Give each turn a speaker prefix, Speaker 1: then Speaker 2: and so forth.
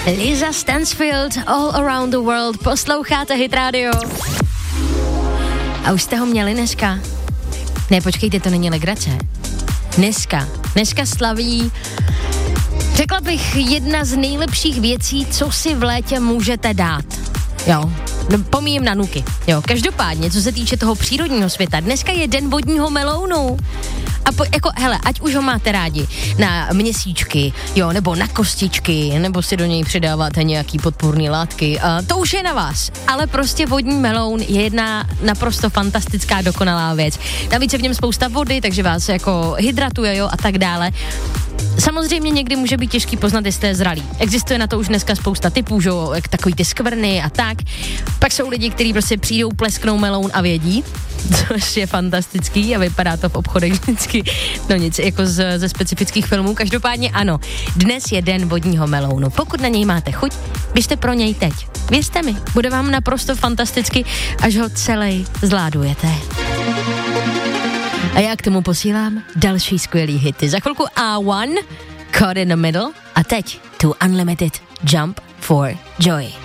Speaker 1: Lisa Stansfield, All Around the World, posloucháte Hit Radio. A už jste ho měli dneska? Ne, počkejte, to není legrace. Dneska slaví, řekla bych, jedna z nejlepších věcí, co si v létě můžete dát. Jo, no, pomíjím na nuky. Jo, každopádně, co se týče toho přírodního světa, dneska je den vodního melounu. A hele, ať už ho máte rádi na měsíčky, jo, nebo na kostičky, nebo si do něj přidáváte nějaký podpůrný látky, to už je na vás. Ale prostě vodní meloun je jedna naprosto fantastická, dokonalá věc. Navíc je v něm spousta vody, takže vás jako hydratuje, jo, a tak dále. Samozřejmě někdy může být těžký poznat, jestli je zralý. Existuje na to už dneska spousta typů, že jo, takový ty skvrny a tak. Pak jsou lidi, kteří prostě přijdou, plesknou meloun a vědí, což je fantastický a vypadá to v obchodech vždycky, no nic, jako ze specifických filmů. Každopádně ano, dnes je den vodního melounu. Pokud na něj máte chuť, běžte pro něj teď. Věřte mi, bude vám naprosto fantasticky, až ho celý zvládujete. A já k tomu posílám další skvělý hity. Za chvilku A1, Caught in the Middle a teď tu Unlimited Jump for Joy.